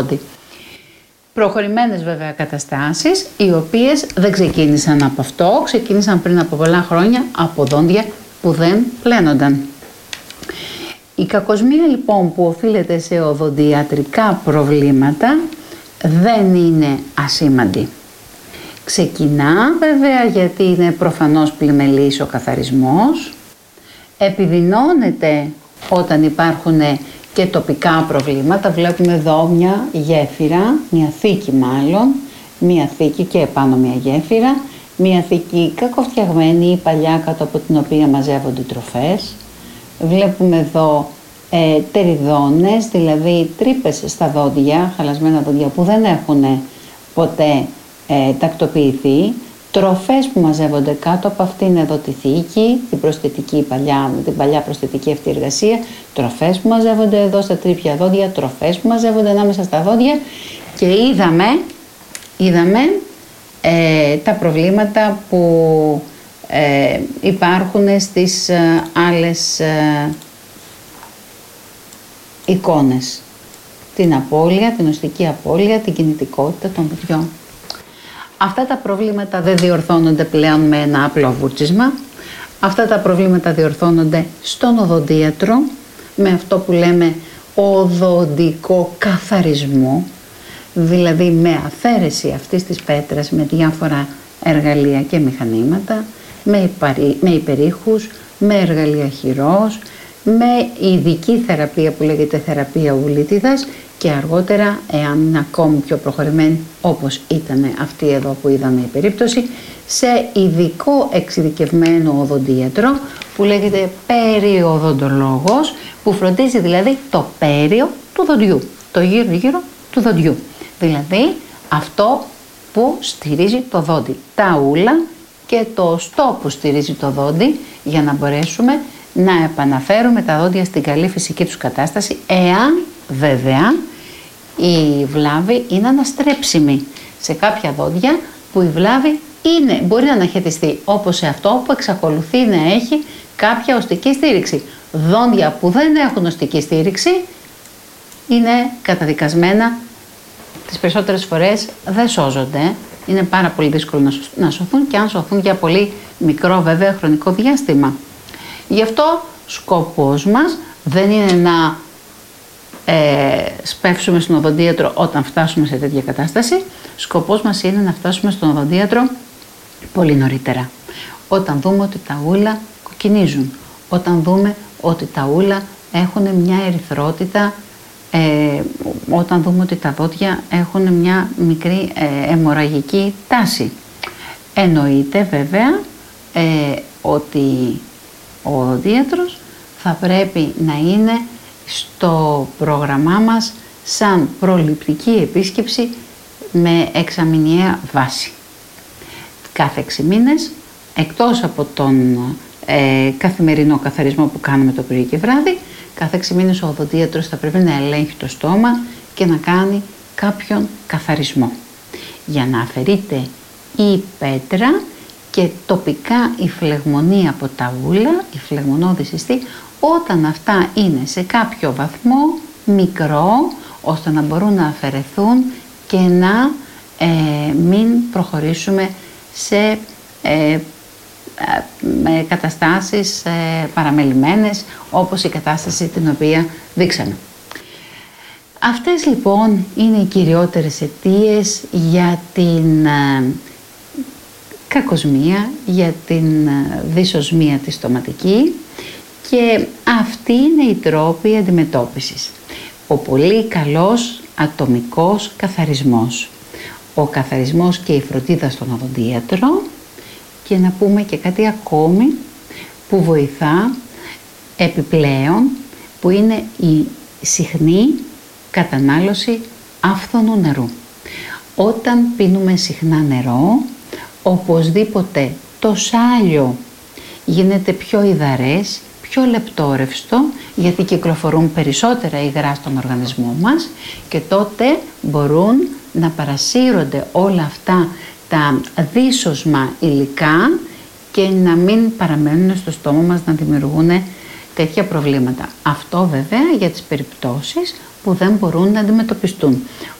Προχωρημένες βέβαια καταστάσεις, οι οποίες δεν ξεκίνησαν από αυτό, ξεκίνησαν πριν από πολλά χρόνια από δόντια που δεν πλένονταν. Η κακοσμία λοιπόν που οφείλεται σε οδοντιατρικά προβλήματα δεν είναι ασήμαντη. Ξεκινά βέβαια γιατί είναι προφανώς πλημελής ο καθαρισμός, επιδεινώνεται όταν υπάρχουν και τοπικά προβλήματα. Βλέπουμε εδώ μια γέφυρα, μια θήκη μάλλον, μια θήκη και επάνω μια γέφυρα, μια θήκη κακοφτιαγμένη ή παλιά κάτω από την οποία μαζεύονται τροφές. Βλέπουμε εδώ τεριδόνες, δηλαδή τρύπες στα δόντια, χαλασμένα δόντια που δεν έχουν ποτέ τακτοποιηθεί, τροφές που μαζεύονται κάτω από αυτήν εδώ τη θήκη, την προσθετική την παλιά προσθετική αυτή εργασία, τροφές που μαζεύονται εδώ στα τρύπια δόντια, τροφές που μαζεύονται ανάμεσα στα δόντια και είδαμε τα προβλήματα που υπάρχουν στις άλλες εικόνες. Την απώλεια, την οστική απώλεια, την κινητικότητα των δοντιών. Αυτά τα προβλήματα δεν διορθώνονται πλέον με ένα απλό βούρτσισμα. Αυτά τα προβλήματα διορθώνονται στον οδοντίατρο με αυτό που λέμε οδοντικό καθαρισμό, δηλαδή με αφαίρεση αυτής της πέτρας με διάφορα εργαλεία και μηχανήματα, με υπερήχους, με εργαλεία χειρός, με ειδική θεραπεία που λέγεται θεραπεία ουλίτιδας και αργότερα, εάν είναι ακόμη πιο προχωρημένη, όπως ήταν αυτή εδώ που είδαμε η περίπτωση, σε ειδικό εξειδικευμένο οδοντίατρο που λέγεται περιοδοντολόγος, που φροντίζει δηλαδή το πέριο του δοντιού, το γύρω-γύρω του δοντιού. Δηλαδή αυτό που στηρίζει το δόντι, τα ούλα και το οστό που στηρίζει το δόντι, για να μπορέσουμε να επαναφέρουμε τα δόντια στην καλή φυσική τους κατάσταση, εάν βέβαια η βλάβη είναι αναστρέψιμη. Σε κάποια δόντια που η βλάβη μπορεί να αναχαιτιστεί, όπως σε αυτό που εξακολουθεί να έχει κάποια οστική στήριξη. Δόντια που δεν έχουν οστική στήριξη είναι καταδικασμένα, τις περισσότερες φορές δεν σώζονται. Είναι πάρα πολύ δύσκολο να σωθούν και αν σωθούν για πολύ μικρό βέβαια χρονικό διάστημα. Γι' αυτό σκοπός μας δεν είναι να σπεύσουμε στον οδοντίατρο όταν φτάσουμε σε τέτοια κατάσταση. Σκοπός μας είναι να φτάσουμε στον οδοντίατρο πολύ νωρίτερα. Όταν δούμε ότι τα ούλα κοκκινίζουν, όταν δούμε ότι τα ούλα έχουν μια ερυθρότητα, όταν δούμε ότι τα δόντια έχουν μια μικρή αιμορραγική τάση. Εννοείται βέβαια ότι ο οδοντίατρος θα πρέπει να είναι στο πρόγραμμά μας σαν προληπτική επίσκεψη με εξαμηνιαία βάση. Κάθε 6 μήνες, εκτός από τον καθημερινό καθαρισμό που κάνουμε το πρωί και βράδυ, κάθε 6 μήνες ο οδοντίατρος θα πρέπει να ελέγχει το στόμα και να κάνει κάποιον καθαρισμό για να αφαιρείται η πέτρα και τοπικά η φλεγμονή από τα ούλα, η φλεγμονώδης ιστή, όταν αυτά είναι σε κάποιο βαθμό μικρό, ώστε να μπορούν να αφαιρεθούν και να μην προχωρήσουμε σε καταστάσεις παραμελημένες, όπως η κατάσταση την οποία δείξαμε. Αυτές λοιπόν είναι οι κυριότερες αιτίες για την κακοσμία, για την δυσοσμία τη στοματική και αυτοί είναι οι τρόποι αντιμετώπισης. Ο πολύ καλός ατομικός καθαρισμός, ο καθαρισμός και η φροντίδα στον οδοντίατρο και να πούμε και κάτι ακόμη που βοηθά επιπλέον, που είναι η συχνή κατανάλωση άφθονου νερού. Όταν πίνουμε συχνά νερό, οπωσδήποτε το σάλιο γίνεται πιο υδαρές, πιο λεπτόρευστο, γιατί κυκλοφορούν περισσότερα υγρά στον οργανισμό μας και τότε μπορούν να παρασύρονται όλα αυτά τα δύσοσμα υλικά και να μην παραμένουν στο στόμα μας να δημιουργούν τέτοια προβλήματα. Αυτό βέβαια για τις περιπτώσεις που δεν μπορούν να αντιμετωπιστούν.